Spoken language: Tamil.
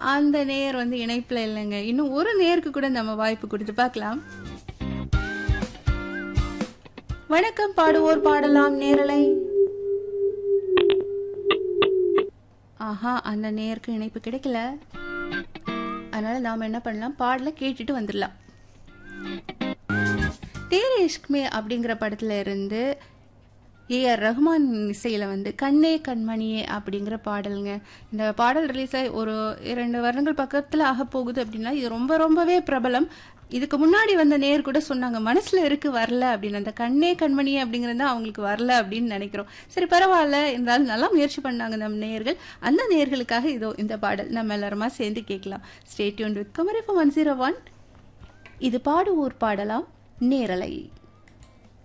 அந்த நேயர் வந்து இணைப்புல இல்லைங்க. இன்னும் ஒரு நேயருக்கு கூட நம்ம வாய்ப்பு கொடுத்து பார்க்கலாம். வணக்கம், பாடுவோர் பாடலாம் நேரலை. ஆஹா, அந்த நேயருக்கு இணைப்பு கிடைக்கல. அதனால நாம என்ன பண்ணலாம், பாடல கேட்டுட்டு வந்துடலாம். தேரே இஷ்க்மே அப்படிங்கிற படத்துல இருந்து ஏஆர் ரஹ்மான் இசையில் வந்து கண்ணே கண்மணியே அப்படிங்கிற பாடலுங்க. இந்த பாடல் ரிலீஸ் ஆகி ஒரு 2 வருடங்கள் பக்கத்தில் ஆக போகுது அப்படின்னா இது ரொம்பவே பிரபலம். இதுக்கு முன்னாடி வந்த நேயர் கூட சொன்னாங்க மனசில் இருக்கு வரல அப்படின்னு. அந்த கண்ணே கண்மணியே அப்படிங்கிறது தான் அவங்களுக்கு வரல அப்படின்னு நினைக்கிறோம். சரி, பரவாயில்ல, இருந்தாலும் நல்லா முயற்சி பண்ணாங்க நம்ம நேயர்கள். அந்த நேயர்களுக்காக இதோ இந்த பாடல் நம்ம எல்லாருமா சேர்ந்து கேட்கலாம். Stay tuned with Kumari FM 101. இது பாடுவோர் பாடலாம் நேரலை.